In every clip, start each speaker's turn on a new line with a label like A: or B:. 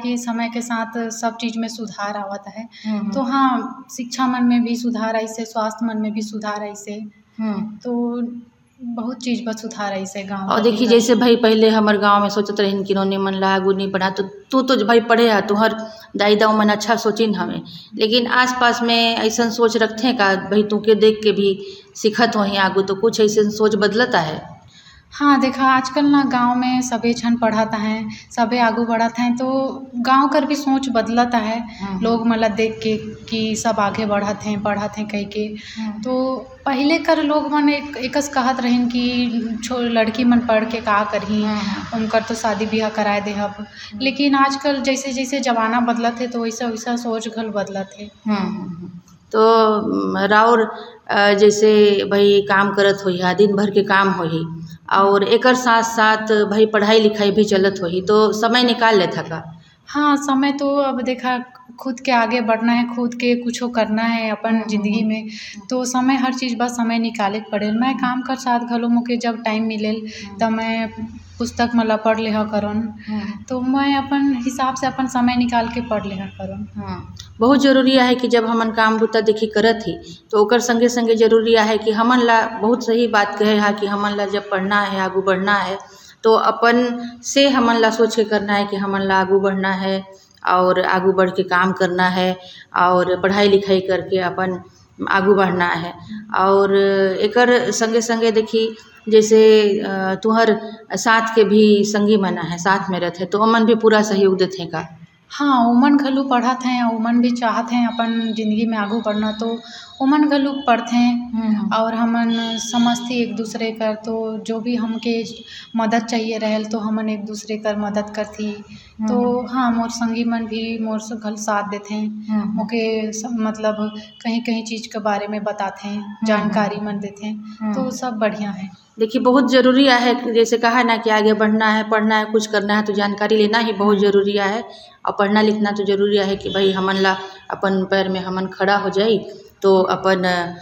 A: कि समय के साथ सब चीज़ में सुधार आवत है। तो हाँ, शिक्षा मन में भी सुधार अइसे, स्वास्थ्य मन में भी सुधार अइसे, तो बहुत चीज़ बा सुधार अइसे गाँव
B: और
A: कति
B: देखिए
A: कर।
B: जैसे भाई पहले हमारे गांव में सोचत रहिन कि नोने मन ला आगू नहीं पढ़ा, तो तू तो भाई पढ़े है, तुहर दाई दाऊ मन अच्छा सोचिन हमें, लेकिन आसपास में ऐसा सोच रखते का भाई तुके देख के भी सीखत हो ही आगू, तो कुछ ऐसे सोच बदलता है।
A: हाँ, देखा आजकल ना गाँव में सभी झन पढ़त हैं, सभी आगू बढ़त हैं, तो गाँव कर भी सोच बदलत है। लोग मतलब देख के कि सब आगे बढ़त हैं, पढ़त हैं कह के। तो पहले कर लोग मन एकस कहत रहिन कि लड़की मन पढ़ के का करही, उनकर तो शादी ब्याह कराए देहब। लेकिन आजकल जैसे जैसे ज़माना बदलत है तो वैसा वैसा सोच घल बदलत है।
B: तो राउर जैसे भाई काम करत होही, दिन भर के काम होही और एकर साथ साथ भाई पढ़ाई लिखाई भी चलत होही, तो समय निकाल लेथा का?
A: हाँ, समय तो अब देखा खुद के आगे बढ़ना है, खुद के कुछो करना है अपन ज़िंदगी में, तो समय हर चीज़ बस समय निकाले के पड़ेल। मैं काम कर साथ घलो मोके जब टाइम मिलेल तब मैं पुस्तक मतलब पढ़ लेहा करन, तो मैं अपन हिसाब से अपन समय निकाल के पढ़ लेहा करन।
B: बहुत जरूरी है कि जब हमन काम बुता देखी करत ही तो ओकर संगे संगे जरूरी है कि हमन ला, बहुत सही बात कहे है कि हमन ला जब पढ़ना है, आगू बढ़ना है, तो अपन से हमन ला सोच के करना है कि हमन ला आगू बढ़ना है और आगू बढ़ के काम करना है और पढ़ाई लिखाई करके अपन आगू बढ़ना है। और एकर संगे संगे देखी जैसे तुहर साथ के भी संगी मना है, साथ में रहते तो ओमन भी पूरा सहयोग देते का?
A: हाँ, ओमन घलो पढ़त हैं, ओमन भी चाहत हैं अपन ज़िंदगी में आगू बढ़ना, तो ओमन घलो पढ़थें और हमन समझथी एक दूसरे कर, तो जो भी हमके मदद चाहिए रहेल तो हमन एक दूसरे कर मदद करथी। तो हाँ, मोर संगी मन भी मोर से घल साथ देथें, मोके मतलब कहीं कहीं चीज़ के बारे में बताथें, जानकारी मन देथें, तो सब बढ़िया है।
B: देखिए बहुत ज़रूरी है कि जैसे कहा ना कि आगे बढ़ना है, पढ़ना है, कुछ करना है, तो जानकारी लेना ही बहुत ज़रूरी है और पढ़ना लिखना तो ज़रूरी है कि भाई हमन ला अपन पैर में हमन खड़ा हो जाई, तो अपन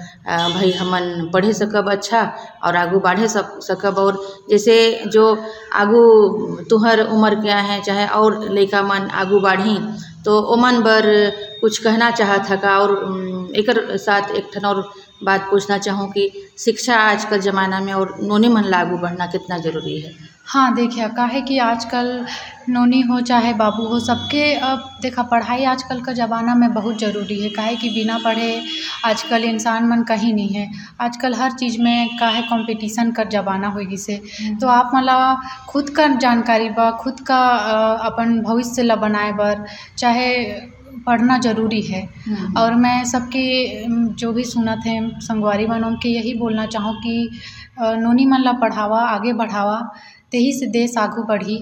B: भाई हमन पढ़े सकब अच्छा और आगू बढ़े सकब। और जैसे जो आगू तुहर उम्र क्या है चाहे और लइका मन आगू बढ़ी तो ओमन बर कुछ कहना चाहत है का? और एकर साथ एक ठन और बात पूछना चाहूँ कि शिक्षा आज कल ज़माना में और नोनी मन लागू बढ़ना कितना ज़रूरी है?
A: हाँ, देखिए काहे कि आजकल नोनी हो चाहे बाबू हो, सबके अब देखा पढ़ाई आजकल का ज़माना में बहुत ज़रूरी है। काहे कि बिना पढ़े आजकल इंसान मन कहीं नहीं है। आजकल हर चीज़ में काहे कंपटीशन कर ज़माना हो गिसे, तो आप मतलब खुद का जानकारी बा, खुद का अपन भविष्य ला बनाए बर चाहे पढ़ना ज़रूरी है। और मैं सबके जो भी सुनत हैं संगवारी मन उनके यही बोलना चाहूँ कि नोनी मन ला पढ़ावा, आगे बढ़ावा, तेही से देश आगू बढ़ी।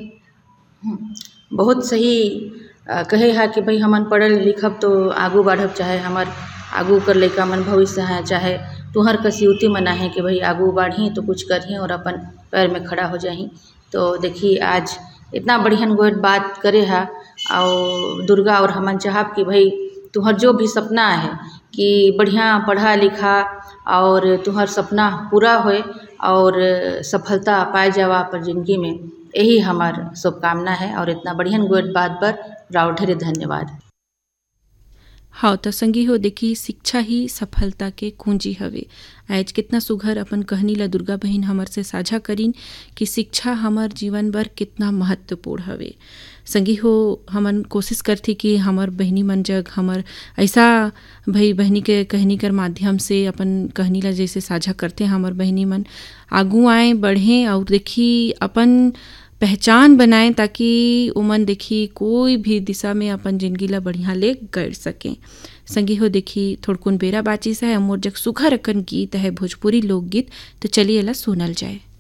B: बहुत सही कहे है कि भाई हमन पढ़ल लिखब तो आगू बढ़ब, चाहे हमार आगू कर लइका मन भविष्य है, चाहे तुहर कसियुती मना है कि भाई आगू बढ़ी तो कुछ करही और अपन पैर में खड़ा हो जाही। तो देखिए आज इतना बढ़िया गोट बात करे है और दुर्गा और हमन चाहब कि भाई तुहर जो भी सपना है कि बढ़िया पढ़ा लिखा और तुहर सपना पूरा होए और सफलता पाए जावा पर ज़िंदगी में, यही हमार शुभकामना है। और इतना बढ़िया गोट बात पर राव ढेरे धन्यवाद।
C: हाँ, तो संगी हो देखी शिक्षा ही सफलता के कुंजी हवे। आज कितना सुघर अपन कहनी ला दुर्गा बहन हमर से साझा करीन कि शिक्षा हमार जीवन भर कितना महत्वपूर्ण हवे। संगी हो हमन कोशिश करथी कि हमार बहनी मन जग हमर ऐसा भाई बहनी के कहनी कर माध्यम से अपन कहनी ला जैसे साझा करते हमार बहनी मन आगू आए बढ़ें और देखी अपन पहचान बनाएं, ताकि उमन देखी कोई भी दिशा में अपन जिंदगी ला बढ़िया ले कर सकें। संगी हो देखी थोड़कुन बेरा बाची से है मोर जग सुखर अकन गीत है भोजपुरी लोकगीत, तो चलिए ला सुनल जाए।